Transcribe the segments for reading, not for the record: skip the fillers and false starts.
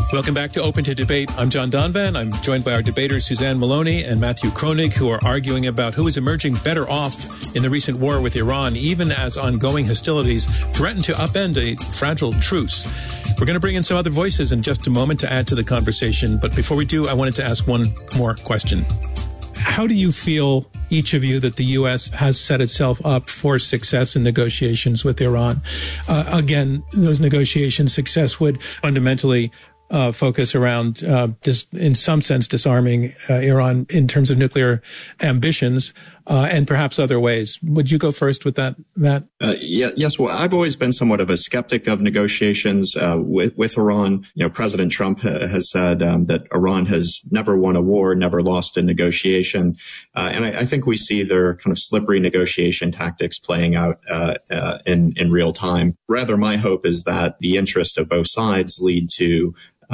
Welcome back to Open to Debate. I'm John Donvan. I'm joined by our debaters, Suzanne Maloney and Matthew Kronig, who are arguing about who is emerging better off in the recent war with Iran, even as ongoing hostilities threaten to upend a fragile truce. We're going to bring in some other voices in just a moment to add to the conversation. But before we do, I wanted to ask one more question. How do you feel, each of you, that the U.S. has set itself up for success in negotiations with Iran? Again, those negotiations' success would fundamentally focus around, in some sense, disarming Iran in terms of nuclear ambitions and perhaps other ways. Would you go first with that, Matt? Yes. Well, I've always been somewhat of a skeptic of negotiations with Iran. President Trump has said that Iran has never won a war, never lost a negotiation. And I think we see their kind of slippery negotiation tactics playing out in real time. Rather, my hope is that the interest of both sides lead to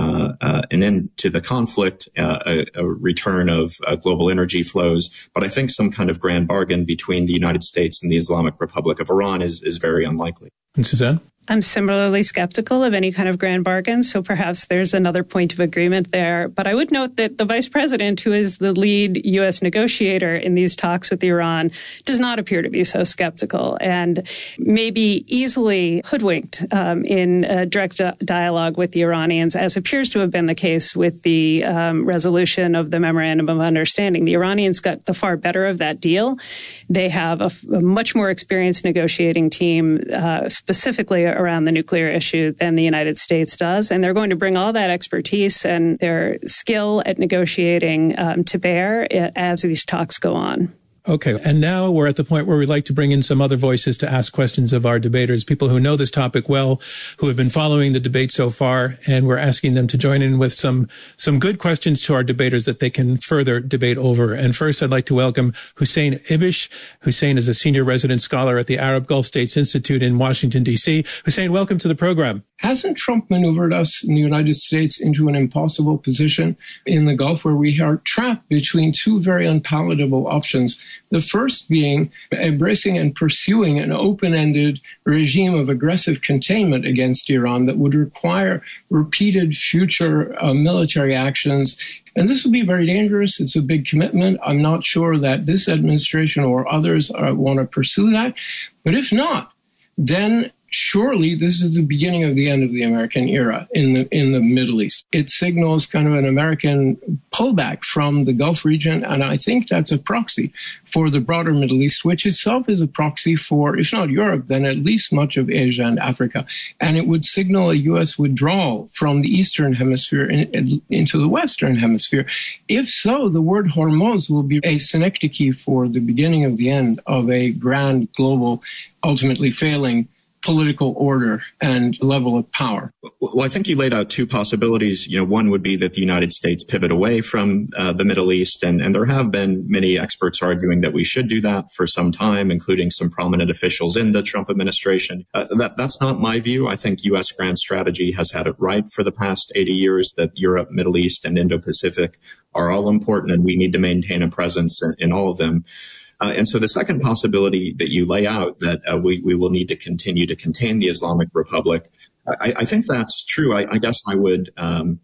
an end to the conflict, a return of global energy flows. But I think some kind of grand bargain between the United States and the Islamic Republic of Iran is very unlikely. And Suzanne? I'm similarly skeptical of any kind of grand bargain, so perhaps there's another point of agreement there. But I would note that the vice president, who is the lead U.S. negotiator in these talks with Iran, does not appear to be so skeptical and may be easily hoodwinked in a direct dialogue with the Iranians, as appears to have been the case with the resolution of the Memorandum of Understanding. The Iranians got the far better of that deal. They have a much more experienced negotiating team, specifically around the nuclear issue than the United States does. And they're going to bring all that expertise and their skill at negotiating to bear as these talks go on. Okay. And now we're at the point where we'd like to bring in some other voices to ask questions of our debaters, people who know this topic well, who have been following the debate so far. And we're asking them to join in with some good questions to our debaters that they can further debate over. And first, I'd like to welcome Hussein Ibish. Hussein is a senior resident scholar at the Arab Gulf States Institute in Washington, D.C. Hussein, welcome to the program. Hasn't Trump maneuvered us in the United States into an impossible position in the Gulf where we are trapped between two very unpalatable options? The first being embracing and pursuing an open-ended regime of aggressive containment against Iran that would require repeated future military actions. And this would be very dangerous. It's a big commitment. I'm not sure that this administration or others want to pursue that. But if not, then surely this is the beginning of the end of the American era in the Middle East. It signals kind of an American pullback from the Gulf region, and I think that's a proxy for the broader Middle East, which itself is a proxy for, if not Europe, then at least much of Asia and Africa. And it would signal a U.S. withdrawal from the Eastern Hemisphere into the Western Hemisphere. If so, the word Hormuz will be a synecdoche for the beginning of the end of a grand global, ultimately failing political order and level of power. Well, I think you laid out two possibilities. One would be that the United States pivot away from the Middle East, and there have been many experts arguing that we should do that for some time, including some prominent officials in the Trump administration. That's not my view. I think U.S. grand strategy has had it right for the past 80 years that Europe, Middle East, and Indo-Pacific are all important, and we need to maintain a presence in all of them. And so the second possibility that you lay out, that we will need to continue to contain the Islamic Republic, I think that's true. I guess I would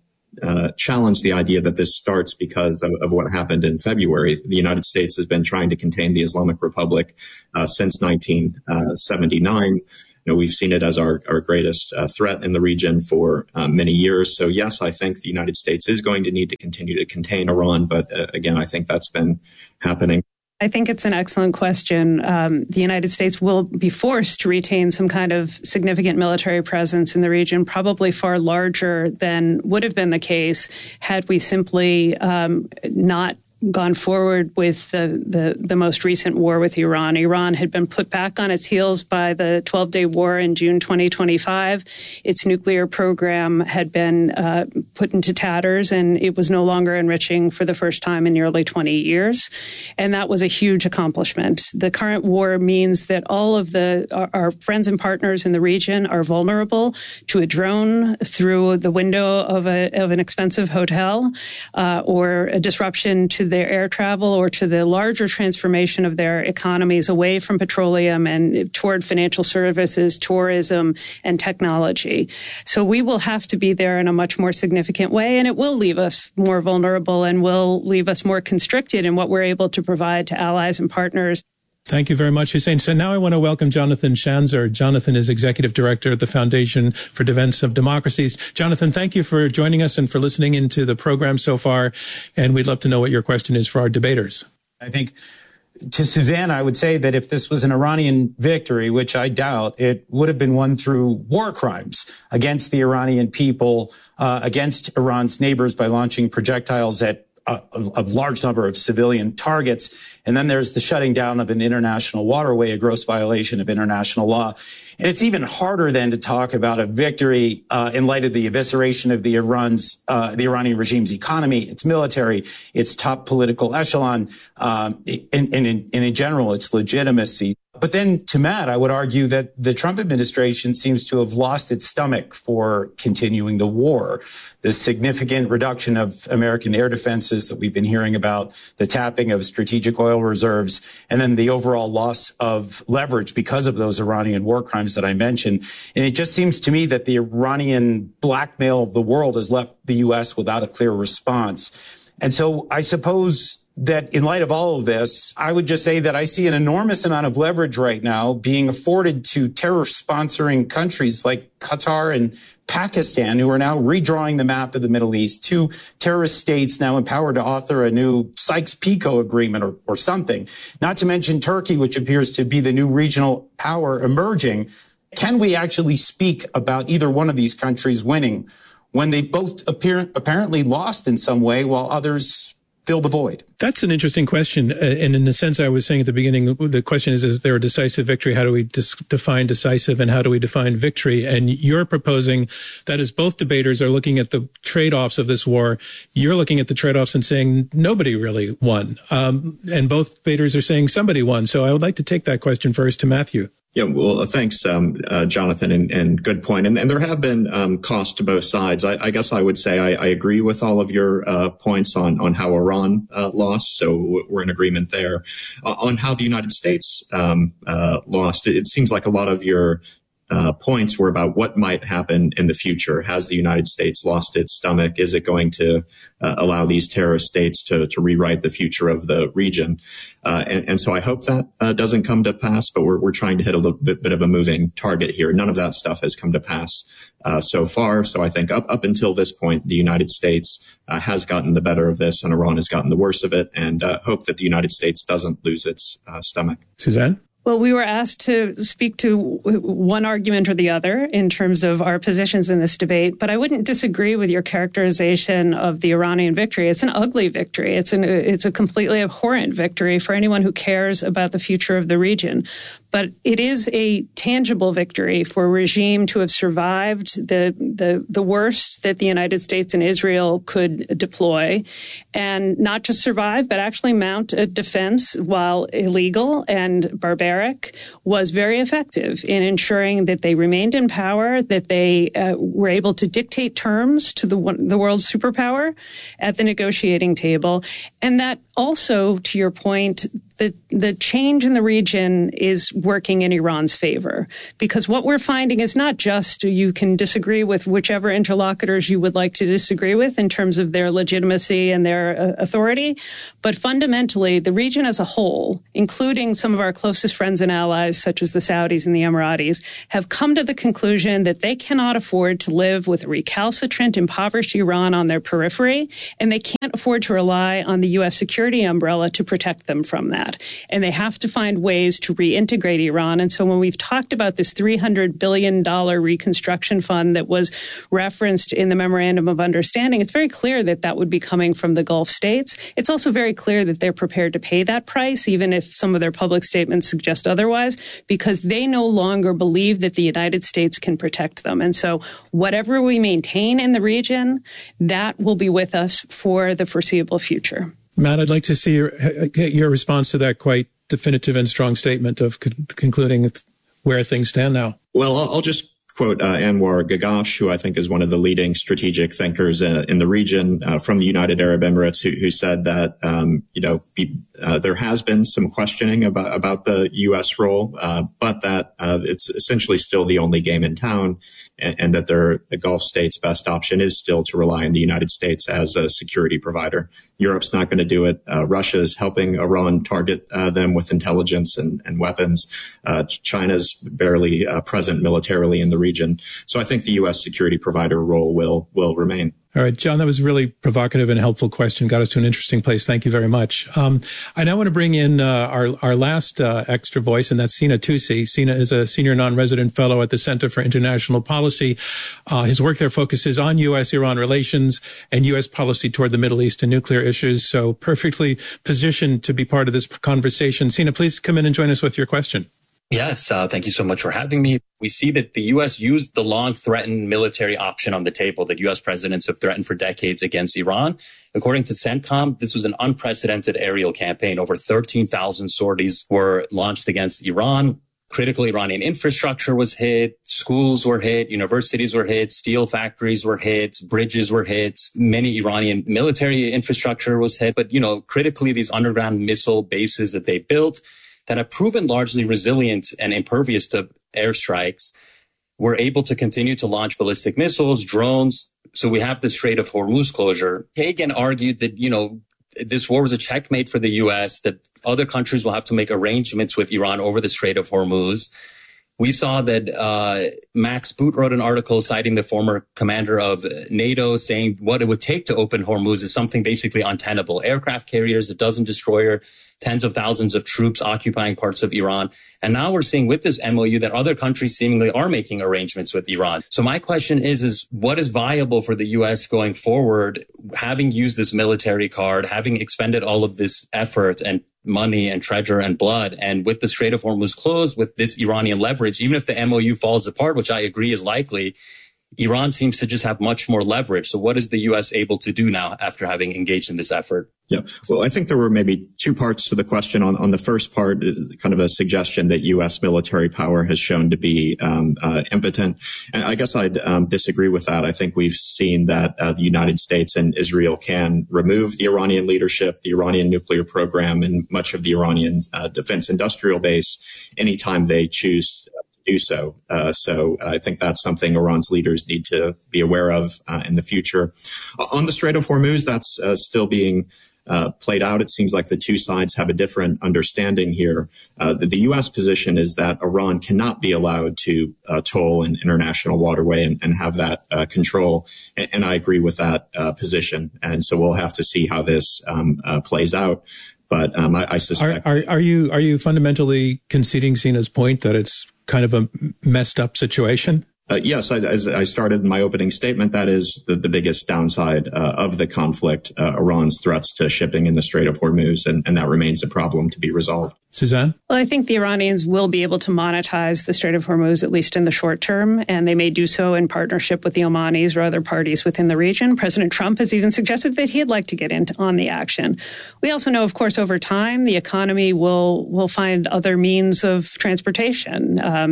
challenge the idea that this starts because of what happened in February. The United States has been trying to contain the Islamic Republic since 1979. We've seen it as our greatest threat in the region for many years. So yes, I think the United States is going to need to continue to contain Iran. But again, I think that's been happening. I think it's an excellent question. The United States will be forced to retain some kind of significant military presence in the region, probably far larger than would have been the case had we simply not gone forward with the most recent war with Iran. Iran had been put back on its heels by the 12-day war in June 2025. Its nuclear program had been put into tatters, and it was no longer enriching for the first time in nearly 20 years. And that was a huge accomplishment. The current war means that all of our friends and partners in the region are vulnerable to a drone through the window of an expensive hotel or a disruption to their air travel or to the larger transformation of their economies away from petroleum and toward financial services, tourism, and technology. So we will have to be there in a much more significant way, and it will leave us more vulnerable and will leave us more constricted in what we're able to provide to allies and partners. Thank you very much, Hussein. So now I want to welcome Jonathan Schanzer. Jonathan is Executive Director at the Foundation for Defense of Democracies. Jonathan, thank you for joining us and for listening into the program so far. And we'd love to know what your question is for our debaters. I think to Suzanne, I would say that if this was an Iranian victory, which I doubt, it would have been won through war crimes against the Iranian people, against Iran's neighbors by launching projectiles at a large number of civilian targets. And then there's the shutting down of an international waterway, a gross violation of international law. And it's even harder then to talk about a victory in light of the evisceration of the Iranian regime's economy, its military, its top political echelon, and in general, its legitimacy. But then to Matt, I would argue that the Trump administration seems to have lost its stomach for continuing the war. The significant reduction of American air defenses that we've been hearing about, the tapping of strategic oil reserves, and then the overall loss of leverage because of those Iranian war crimes that I mentioned. And it just seems to me that the Iranian blackmail of the world has left the U.S. without a clear response. And so I suppose that in light of all of this, I would just say that I see an enormous amount of leverage right now being afforded to terror-sponsoring countries like Qatar and Pakistan, who are now redrawing the map of the Middle East, two terrorist states now empowered to author a new Sykes-Picot agreement or something, not to mention Turkey, which appears to be the new regional power emerging. Can we actually speak about either one of these countries winning when they've both apparently lost in some way while others fill the void? That's an interesting question. And in the sense I was saying at the beginning, the question is there a decisive victory? How do we define decisive and how do we define victory? And you're proposing that as both debaters are looking at the trade-offs of this war, you're looking at the trade-offs and saying nobody really won. And both debaters are saying somebody won. So I would like to take that question first to Matthew. Yeah, well, thanks, Jonathan, and good point. And there have been costs to both sides. I guess I would say I agree with all of your points on how Iran lost, so we're in agreement there. On how the United States lost, it seems like a lot of your points were about what might happen in the future. Has the United States lost its stomach? Is it going to allow these terrorist states to rewrite the future of the region? And so I hope that doesn't come to pass, but we're trying to hit a little bit of a moving target here. None of that stuff has come to pass so far. So I think up until this point, the United States has gotten the better of this and Iran has gotten the worse of it, and hope that the United States doesn't lose its stomach. Suzanne? Well, we were asked to speak to one argument or the other in terms of our positions in this debate, but I wouldn't disagree with your characterization of the Iranian victory. It's an ugly victory. It's a completely abhorrent victory for anyone who cares about the future of the region. But it is a tangible victory for a regime to have survived the worst that the United States and Israel could deploy, and not just survive, but actually mount a defense while illegal and barbaric was very effective in ensuring that they remained in power, that they were able to dictate terms to the world's superpower at the negotiating table, and that also, to your point, the change in the region is working in Iran's favor, because what we're finding is not just you can disagree with whichever interlocutors you would like to disagree with in terms of their legitimacy and their authority, but fundamentally the region as a whole, including some of our closest friends and allies such as the Saudis and the Emiratis, have come to the conclusion that they cannot afford to live with a recalcitrant, impoverished Iran on their periphery, and they can't afford to rely on the U.S. security umbrella to protect them from that. And they have to find ways to reintegrate Iran. And so when we've talked about this $300 billion reconstruction fund that was referenced in the Memorandum of Understanding, it's very clear that that would be coming from the Gulf states. It's also very clear that they're prepared to pay that price, even if some of their public statements suggest otherwise, because they no longer believe that the United States can protect them. And so whatever we maintain in the region, that will be with us for the foreseeable future. Matt, I'd like to see your response to that quite definitive and strong statement of concluding where things stand now. Well, I'll just quote Anwar Gagash, who I think is one of the leading strategic thinkers in the region from the United Arab Emirates, who said that, there has been some questioning about the U.S. role, but that it's essentially still the only game in town, and that the Gulf states' best option is still to rely on the United States as a security provider. Europe's not going to do it. Russia is helping Iran target them with intelligence and weapons. China's barely present militarily in the region. So I think the U.S. security provider role will remain. All right, John, that was a really provocative and helpful question. Got us to an interesting place. Thank you very much. I now want to bring in our last extra voice, and that's Sina Tusi. Sina is a senior non-resident fellow at the Center for International Policy. His work there focuses on U.S.-Iran relations and U.S. policy toward the Middle East and nuclear issues, so perfectly positioned to be part of this conversation. Sina, please come in and join us with your question. Yes, thank you so much for having me. We see that the U.S. used the long-threatened military option on the table that U.S. presidents have threatened for decades against Iran. According to CENTCOM, this was an unprecedented aerial campaign. Over 13,000 sorties were launched against Iran. Critical Iranian infrastructure was hit, schools were hit, universities were hit, steel factories were hit, bridges were hit, many Iranian military infrastructure was hit. But, critically, these underground missile bases that they built that have proven largely resilient and impervious to airstrikes were able to continue to launch ballistic missiles, drones. So we have the Strait of Hormuz closure. Kagan argued that, this war was a checkmate for the U.S., that other countries will have to make arrangements with Iran over the Strait of Hormuz. We saw that Max Boot wrote an article citing the former commander of NATO saying what it would take to open Hormuz is something basically untenable. Aircraft carriers, a dozen destroyer, tens of thousands of troops occupying parts of Iran. And now we're seeing with this MOU that other countries seemingly are making arrangements with Iran. So my question is what is viable for the U.S. going forward, having used this military card, having expended all of this effort and money and treasure and blood, and with the Strait of Hormuz closed, with this Iranian leverage, even if the MOU falls apart, which I agree is likely, Iran seems to just have much more leverage. So what is the U.S. able to do now after having engaged in this effort? Yeah. Well, I think there were maybe two parts to the question. On the first part, kind of a suggestion that U.S. military power has shown to be impotent. And I guess I'd disagree with that. I think we've seen that the United States and Israel can remove the Iranian leadership, the Iranian nuclear program, and much of the Iranian defense industrial base anytime they choose to do so. So I think that's something Iran's leaders need to be aware of in the future. On the Strait of Hormuz, that's still being played out. It seems like the two sides have a different understanding here. The U.S. position is that Iran cannot be allowed to toll an international waterway and have that control. And I agree with that position. And so we'll have to see how this plays out. But I suspect. Are you fundamentally conceding Sina's point that it's kind of a messed up situation? Yes, as I started in my opening statement, that is the biggest downside of the conflict, Iran's threats to shipping in the Strait of Hormuz, and that remains a problem to be resolved. Suzanne? Well, I think the Iranians will be able to monetize the Strait of Hormuz, at least in the short term, and they may do so in partnership with the Omanis or other parties within the region. President Trump has even suggested that he'd like to get in on the action. We also know, of course, over time, the economy will find other means of transportation.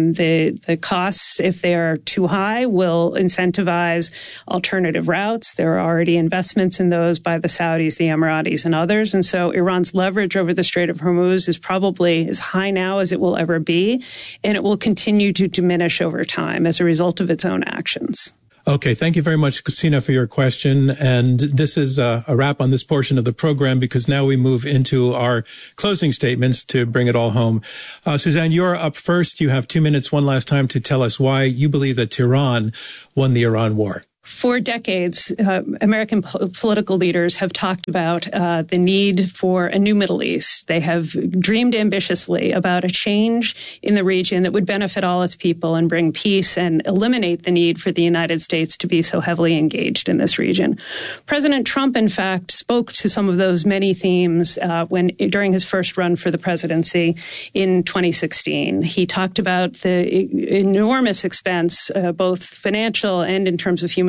The costs, if they are too high, will incentivize alternative routes. There are already investments in those by the Saudis, the Emiratis, and others. And so Iran's leverage over the Strait of Hormuz is probably as high now as it will ever be, and it will continue to diminish over time as a result of its own actions. Okay, thank you very much, Sina, for your question. And this is a wrap on this portion of the program, because now we move into our closing statements to bring it all home. Suzanne, you're up first. You have 2 minutes one last time to tell us why you believe that Tehran won the Iran war. For decades, American political leaders have talked about the need for a new Middle East. They have dreamed ambitiously about a change in the region that would benefit all its people and bring peace and eliminate the need for the United States to be so heavily engaged in this region. President Trump, in fact, spoke to some of those many themes during his first run for the presidency in 2016. He talked about the enormous expense, both financial and in terms of human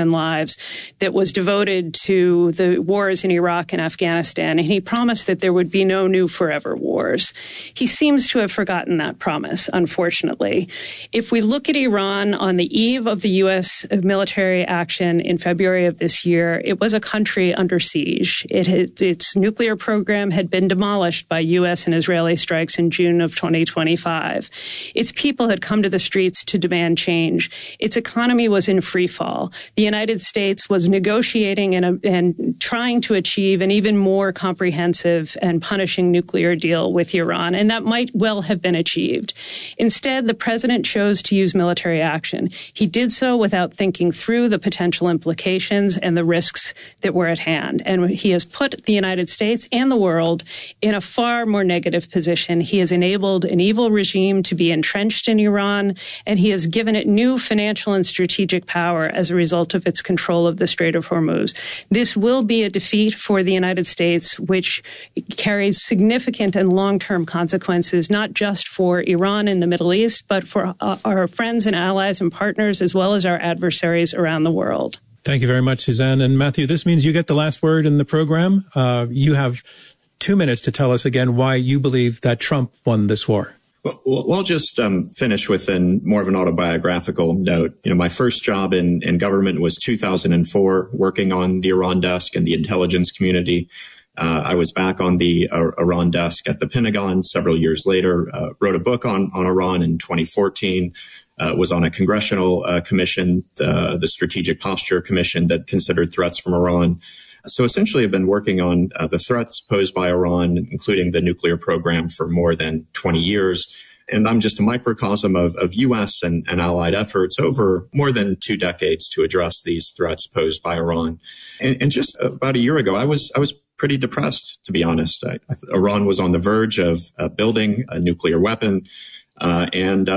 human lives that was devoted to the wars in Iraq and Afghanistan. And he promised that there would be no new forever wars. He seems to have forgotten that promise, unfortunately. If we look at Iran on the eve of the U.S. military action in February of this year, it was a country under siege. Its nuclear program had been demolished by U.S. and Israeli strikes in June of 2025. Its people had come to the streets to demand change. Its economy was in free fall. The United States was negotiating and trying to achieve an even more comprehensive and punishing nuclear deal with Iran, and that might well have been achieved. Instead, the president chose to use military action. He did so without thinking through the potential implications and the risks that were at hand. And he has put the United States and the world in a far more negative position. He has enabled an evil regime to be entrenched in Iran, and he has given it new financial and strategic power as a result of its control of the Strait of Hormuz. This will be a defeat for the United States, which carries significant and long-term consequences, not just for Iran in the Middle East, but for our friends and allies and partners, as well as our adversaries around the world. Thank you very much, Suzanne. And Matthew, this means you get the last word in the program. You have 2 minutes to tell us again why you believe that Trump won this war. Well, I'll just finish with more of an autobiographical note. My first job in government was 2004, working on the Iran desk and the intelligence community. I was back on the Iran desk at the Pentagon several years later, wrote a book on Iran in 2014, was on a congressional commission, the Strategic Posture Commission, that considered threats from Iran. So essentially, I've been working on the threats posed by Iran, including the nuclear program, for more than 20 years. And I'm just a microcosm of U.S. and allied efforts over more than 2 decades to address these threats posed by Iran. And just about a year ago, I was pretty depressed, to be honest. Iran was on the verge of building a nuclear weapon. I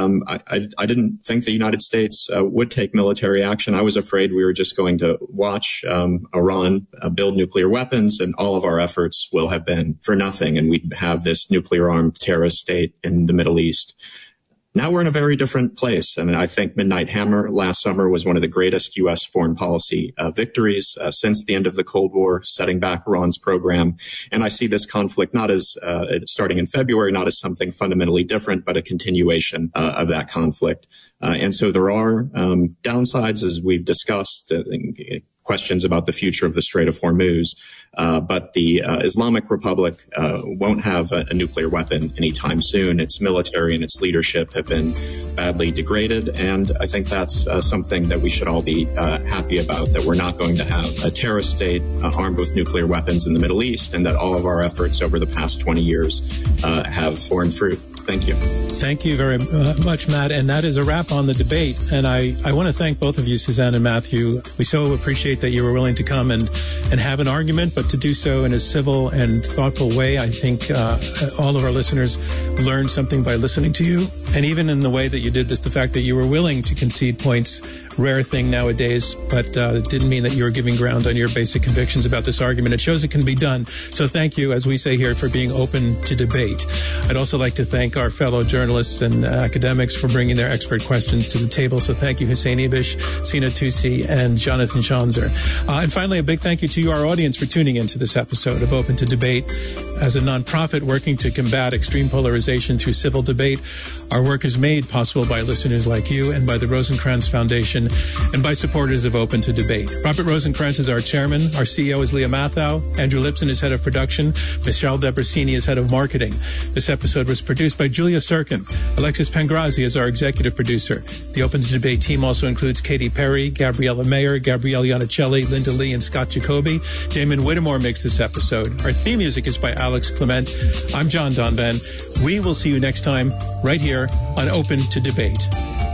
didn't think the United States would take military action. I was afraid we were just going to watch Iran build nuclear weapons, and all of our efforts will have been for nothing, and we'd have this nuclear-armed terrorist state in the Middle East. Now we're in a very different place. I mean, I think Midnight Hammer last summer was one of the greatest U.S. foreign policy victories since the end of the Cold War, setting back Iran's program. And I see this conflict not as starting in February, not as something fundamentally different, but a continuation of that conflict. And so there are downsides, as we've discussed, questions about the future of the Strait of Hormuz. But the Islamic Republic won't have a nuclear weapon anytime soon. Its military and its leadership have been badly degraded. And I think that's something that we should all be happy about, that we're not going to have a terrorist state armed with nuclear weapons in the Middle East, and that all of our efforts over the past 20 years have borne fruit. Thank you. Thank you very much, Matt. And that is a wrap on the debate. And I want to thank both of you, Suzanne and Matthew. We so appreciate that you were willing to come and have an argument, but to do so in a civil and thoughtful way. I think all of our listeners learned something by listening to you. And even in the way that you did this, the fact that you were willing to concede points, rare thing nowadays, but it didn't mean that you were giving ground on your basic convictions about this argument. It shows it can be done. So thank you, as we say here, for being open to debate. I'd also like to thank our fellow journalists and academics for bringing their expert questions to the table. So thank you, Hussein Ibish, Sina Tusi, and Jonathan Schanzer. And finally, a big thank you to you, our audience, for tuning into this episode of Open to Debate. As a nonprofit working to combat extreme polarization through civil debate, our work is made possible by listeners like you and by the Rosencrantz Foundation and by supporters of Open to Debate. Robert Rosencrantz is our chairman. Our CEO is Leah Mathau. Andrew Lipson is head of production. Michelle Debrasini is head of marketing. This episode was produced by Julia Serkin. Alexis Pangrazi is our executive producer. The Open to Debate team also includes Katy Perry, Gabriella Mayer, Gabrielle Iannicelli, Linda Lee, and Scott Jacoby. Damon Whittemore makes this episode. Our theme music is by Alex Clement. I'm John Donvan. We will see you next time right here on Open to Debate.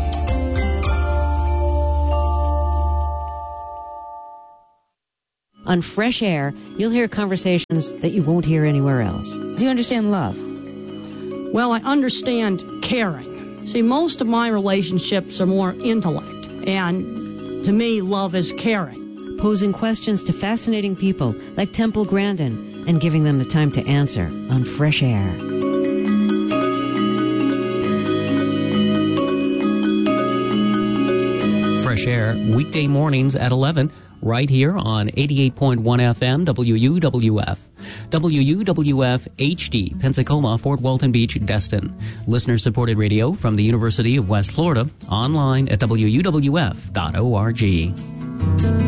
On Fresh Air, you'll hear conversations that you won't hear anywhere else. Do you understand love? Well, I understand caring. See, most of my relationships are more intellect, and to me, love is caring. Posing questions to fascinating people like Temple Grandin and giving them the time to answer on Fresh Air. Fresh Air weekday mornings at 11 right here on 88.1 FM WUWF. WUWF HD, Pensacola, Fort Walton Beach, Destin. Listener-supported radio from the University of West Florida, online at wuwf.org.